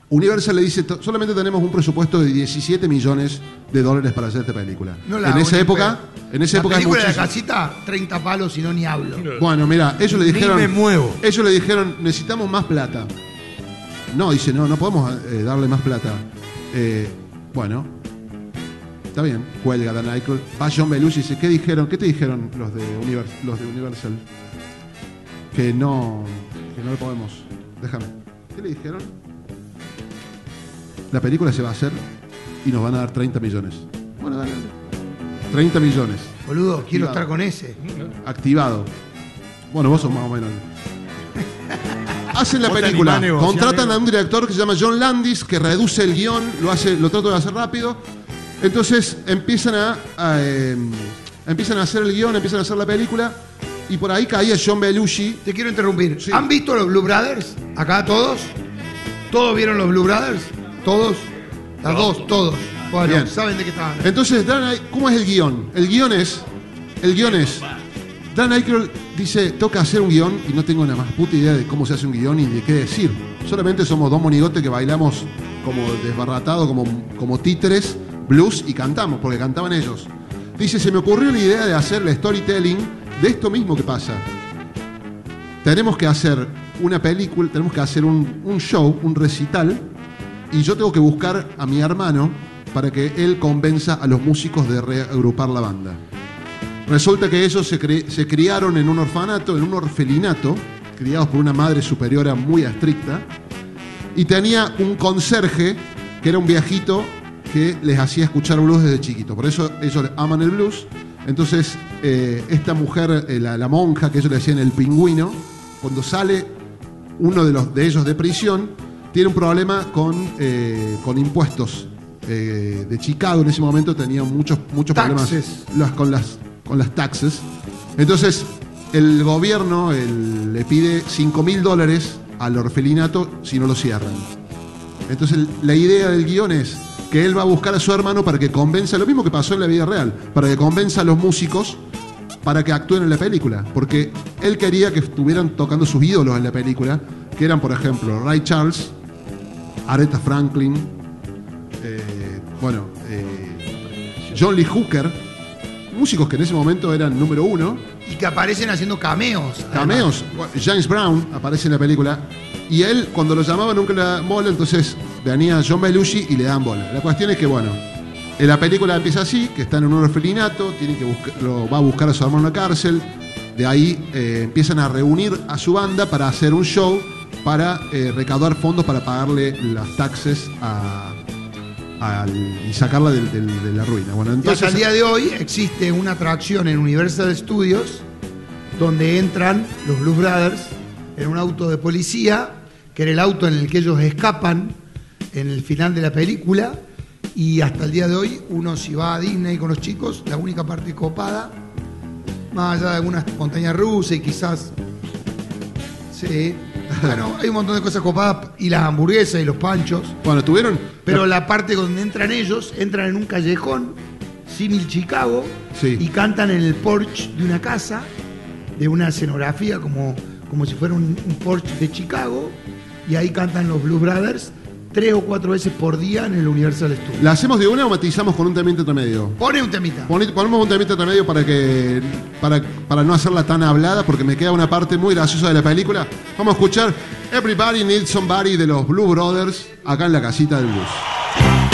Universal le dice, solamente tenemos un presupuesto de $17 millones para hacer esta película. No en esa época la película de la casita, 30 palos y no ni hablo. Bueno, mira, ellos le dijeron... Ni me muevo. Ellos le dijeron, necesitamos más plata. No, dice, no podemos darle más plata. Bueno, está bien, cuelga Dan Aykroyd. Va John Belushi y dice, ¿qué dijeron? ¿Qué te dijeron los de Universal? Que no lo podemos. Déjame. ¿Qué le dijeron? La película se va a hacer y nos van a dar 30 millones. Bueno, dale. 30 millones. Boludo, quiero Activado. estar con ese. Activado. Bueno, vos sos más o menos. Hacen la Vos te película, animás a negociar, contratan a un director que se llama John Landis, que reduce el guión, lo trata de hacer rápido. Entonces empiezan a hacer el guión, empiezan a hacer la película. Y por ahí caía John Belushi. Te quiero interrumpir. Sí. ¿Han visto los Blue Brothers? ¿Acá todos? ¿Todos vieron los Blue Brothers? ¿Todos? Las dos, todos. Bueno, Bien. saben de qué estaban. Entonces, ¿cómo es el guión? El guión es. Dan Aykroyd dice, toca hacer un guión y no tengo la más puta idea de cómo se hace un guión y de qué decir. Solamente somos dos monigotes que bailamos como desbaratados, como títeres, blues y cantamos, porque cantaban ellos. Dice, se me ocurrió la idea de hacer el storytelling de esto mismo que pasa. Tenemos que hacer una película, tenemos que hacer un show, un recital, y yo tengo que buscar a mi hermano para que él convenza a los músicos de reagrupar la banda. Resulta que ellos se criaron en un orfanato, en un orfelinato, criados por una madre superiora muy estricta, y tenía un conserje que era un viejito que les hacía escuchar blues desde chiquito. Por eso ellos aman el blues. Entonces, esta mujer, la monja, que ellos le decían el pingüino, cuando sale uno de ellos de prisión, tiene un problema con impuestos. De Chicago en ese momento tenía muchos problemas con las taxes. Entonces, el gobierno le pide $5.000 al orfelinato si no lo cierran. Entonces, la idea del guión es que él va a buscar a su hermano para que convenza, lo mismo que pasó en la vida real, para que convenza a los músicos para que actúen en la película, porque él quería que estuvieran tocando sus ídolos en la película, que eran, por ejemplo, Ray Charles, Aretha Franklin, John Lee Hooker, músicos que en ese momento eran número uno. Y que aparecen haciendo cameos. Cameos. James Brown aparece en la película. Y él, cuando lo llamaba, nunca le daban bola, entonces venía John Belushi y le dan bola. La cuestión es que, la película empieza así, que están en un orfelinato, va a buscar a su hermano en la cárcel. De ahí empiezan a reunir a su banda para hacer un show, para recaudar fondos para pagarle las taxes y sacarla de la ruina. Bueno, entonces, y hasta el día de hoy existe una atracción en Universal Studios donde entran los Blues Brothers en un auto de policía, que era el auto en el que ellos escapan en el final de la película, y hasta el día de hoy uno, si va a Disney con los chicos, la única parte copada, más allá de algunas montañas rusas y quizás bueno, hay un montón de cosas copadas, y las hamburguesas y los panchos. Bueno, tuvieron... Pero la parte donde entran ellos, entran en un callejón, símil Chicago, Sí. y cantan en el porche de una casa, de una escenografía como si fuera un porche de Chicago, y ahí cantan los Blues Brothers 3 o 4 veces por día en el Universal Studios. ¿La hacemos de una o matizamos con un temita entre medio? Pone un temita. Ponemos un temita entre medio para no hacerla tan hablada, porque me queda una parte muy graciosa de la película. Vamos a escuchar Everybody Needs Somebody de los Blues Brothers acá en la casita del blues.